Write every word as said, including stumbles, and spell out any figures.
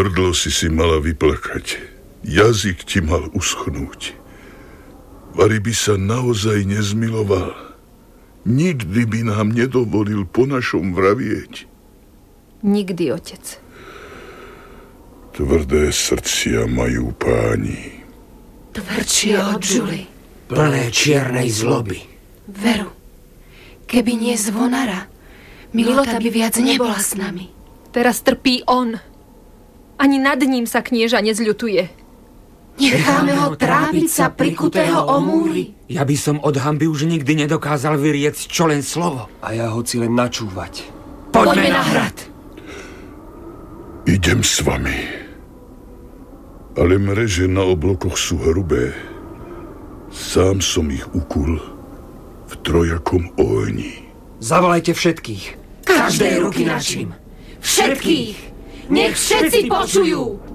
Hrdlo si si mala vyplakať, jazyk ti mal uschnúť. Vari by sa naozaj nezmiloval. Nikdy by nám nedovolil po našom vravieť. Nikdy, otec. Tvrdé srdcia majú páni. Tvrdšie od Julie. Plné čiernej zloby. Veru, keby nie zvonara, Milota by viac nebola s nami. Teraz trpí on. Ani nad ním sa knieža nezľutuje. Necháme ho trápiť sa prikutého o múry. Ja by som od hanby už nikdy nedokázal vyriec čo len slovo. A ja hoci len načúvať. Poďme na hrad. Idem s vami. Ale mreže na oblokoch sú hrubé. Sám som ich ukul v trojakom ohni. Zavolajte všetkých. Každej ruky našim. Všetkých. Nech všetci počujú.